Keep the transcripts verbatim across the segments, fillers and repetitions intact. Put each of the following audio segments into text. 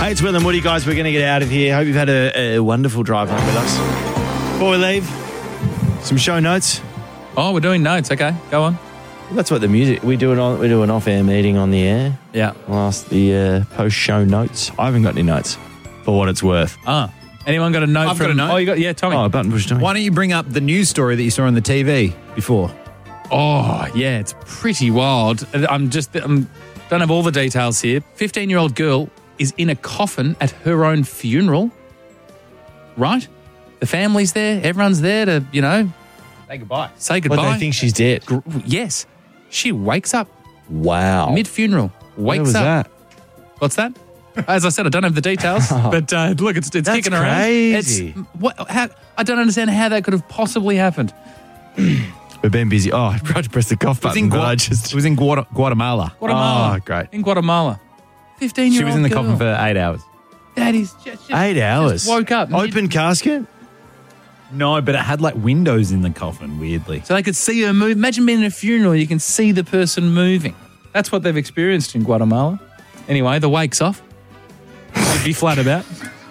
Hey, it's Will and Woody, guys. We're going to get out of here. Hope you've had a, a wonderful drive home with us. Before we leave, some show notes. Oh, we're doing notes. Okay, go on. Well, that's what the music... We do, an on, we do an off-air meeting on the air. Yeah. We'll ask the uh, post-show notes. I haven't got any notes, for what it's worth. Ah. Anyone got a note? I've from, got a note. Oh, you got... Yeah, Tommy. Oh, button push Tommy. Why don't you bring up the news story that you saw on the T V before? Oh, yeah, it's pretty wild. I'm just... I'm, don't have all the details here. fifteen-year-old girl is in a coffin at her own funeral. Right? The family's there. Everyone's there to, you know... Say goodbye. Say goodbye. What, they think she's dead? Gr- yes. She wakes up Wow. mid-funeral. Wakes Where was up. that? What's that? As I said, I don't have the details, but uh, look, it's it's That's kicking around. crazy. It's, what, how, I don't understand how that could have possibly happened. We've been busy. Oh, I tried to press the cough It was button, in, but Gua- I just... it was in Guata- Guatemala. Guatemala. Oh, great. In Guatemala. fifteen-year-old She was in the girl. coffin for eight hours. That is just, just Eight hours. Just woke up. Open casket? No, but it had like windows in the coffin, weirdly. So they could see her move. Imagine being in a funeral, you can see the person moving. That's what they've experienced in Guatemala. Anyway, the wake's off. Should be flat about.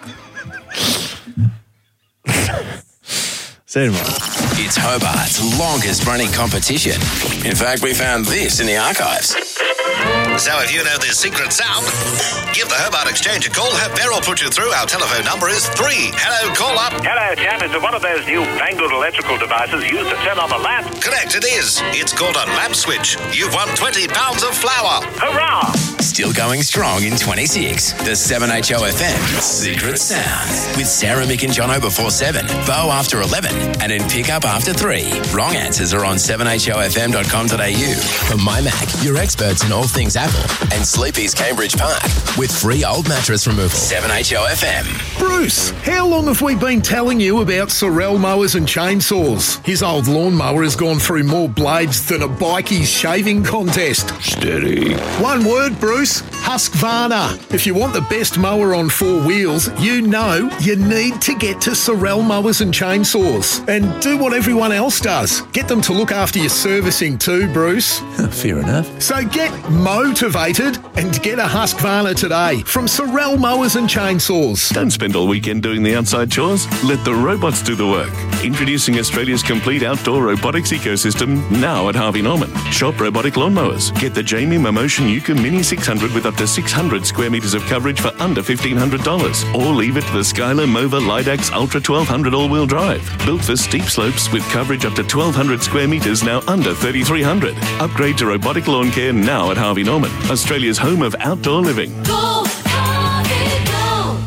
See you tomorrow. It's Hobart's longest running competition. In fact, we found this in the archives. So if you know this secret sound, give the Hobart Exchange a call. Have Beryl put you through. Our telephone number is three. Hello, call up. Hello, chap. Is it one of those new fangled electrical devices used to turn on the lamp? Correct, it is. It's called a lamp switch. You've won twenty pounds of flour. Hurrah! Still going strong in twenty-six. The seven H O F M Secret Sound. With Sarah, Mick and Jono before seven, Bo after eleven, and in Pickup after three. Wrong answers are on seven H O F M dot com dot a u. From My Mac, your experts in all things Apple, and Sleepy's Cambridge Park, with free old mattress removal. seven H O F M. Bruce, how long have we been telling you about Sorel mowers and chainsaws? His old lawnmower has gone through more blades than a bikie's shaving contest. Steady. One word, Bruce. Husqvarna. If you want the best mower on four wheels, you know you need to get to Sorel mowers and chainsaws. And do what everyone else does. Get them to look after your servicing too, Bruce. Fair enough. So get motivated and get a Husqvarna today from Sorel Mowers and Chainsaws. Don't spend all weekend doing the outside chores. Let the robots do the work. Introducing Australia's complete outdoor robotics ecosystem now at Harvey Norman. Shop robotic lawnmowers. Get the Jamie Momotion Yuka Mini six hundred with up to six hundred square metres of coverage for under fifteen hundred dollars. Or leave it to the Skylar Mova Lidax Ultra twelve hundred all-wheel drive. Built for steep slopes with coverage up to twelve hundred square metres, now under thirty-three hundred. Upgrade to robotic lawn care now at Harvey Norman, Australia's home of outdoor living. Go, Harvey, go.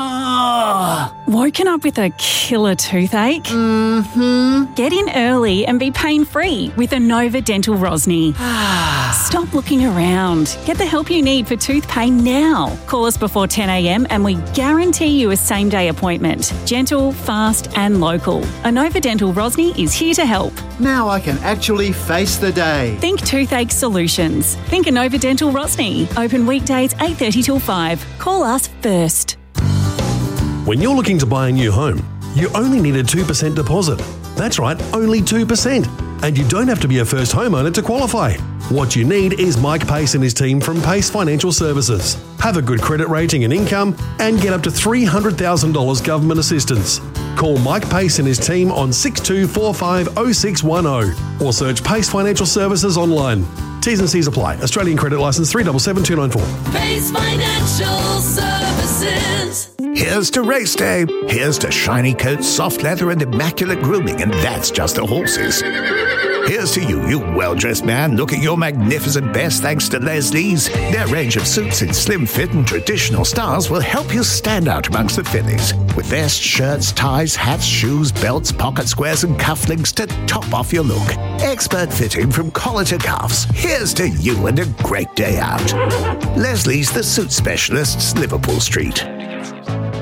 Oh, woken up with a killer toothache? Mm-hmm. Get in early and be pain-free with Anova Dental Rosny. Stop looking around. Get the help you need for tooth pain now. Call us before ten a.m. and we guarantee you a same-day appointment. Gentle, fast and local. Anova Dental Rosny is here to help. Now I can actually face the day. Think toothache solutions. Think Anova Dental Rosny. Open weekdays eight thirty till five. Call us first. When you're looking to buy a new home, you only need a two percent deposit. That's right, only two percent. And you don't have to be a first homeowner to qualify. What you need is Mike Pace and his team from Pace Financial Services. Have a good credit rating and income and get up to three hundred thousand dollars government assistance. Call Mike Pace and his team on six two four five oh six one oh or search Pace Financial Services online. T's and C's apply. Australian credit licence three seven seven two nine four. Pace Financial Services. Here's to race day. Here's to shiny coats, soft leather, and immaculate grooming, and that's just the horses. Here's to you, you well-dressed man. Look at your magnificent best thanks to Leslie's. Their range of suits in slim fit and traditional styles will help you stand out amongst the fillies. With vests, shirts, ties, hats, shoes, belts, pocket squares, and cufflinks to top off your look. Expert fitting from collar to cuffs. Here's to you and a great day out. Leslie's, the suit specialists, Liverpool Street.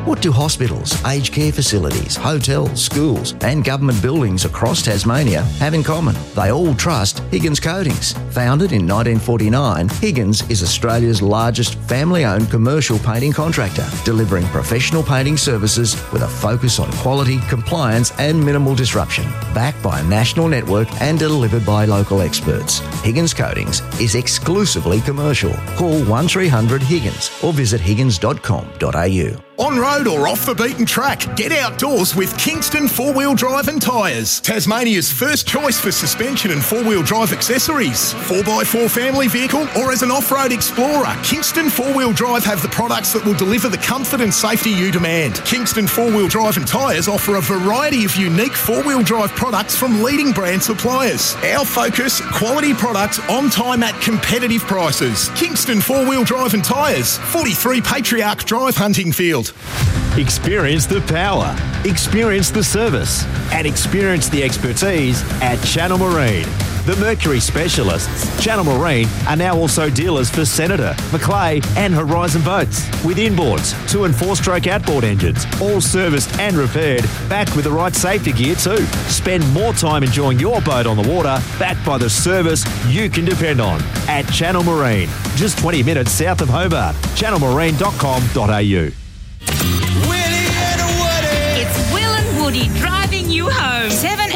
What do hospitals, aged care facilities, hotels, schools and government buildings across Tasmania have in common? They all trust Higgins Coatings. Founded in nineteen forty-nine, Higgins is Australia's largest family-owned commercial painting contractor, delivering professional painting services with a focus on quality, compliance and minimal disruption. Backed by a national network and delivered by local experts, Higgins Coatings is exclusively commercial. Call one three hundred Higgins or visit higgins dot com dot a u. On road or off the beaten track, get outdoors with Kingston four-wheel drive and tyres. Tasmania's first choice for suspension and four-wheel drive accessories. four by four family vehicle or as an off-road explorer, Kingston four-wheel drive have the products that will deliver the comfort and safety you demand. Kingston four-wheel drive and tyres offer a variety of unique four-wheel drive products from leading brand suppliers. Our focus, quality products on time at competitive prices. Kingston four-wheel drive and tyres, forty-three Patriarch Drive, Huntingfield. Experience the power, experience the service, and experience the expertise at Channel Marine. The Mercury specialists, Channel Marine, are now also dealers for Senator, Macleay and Horizon boats. With inboards, two and four stroke outboard engines, all serviced and repaired, backed with the right safety gear too. Spend more time enjoying your boat on the water, backed by the service you can depend on. At Channel Marine, just twenty minutes south of Hobart. channel marine dot com dot a u. It's Will and Woody driving you home. seven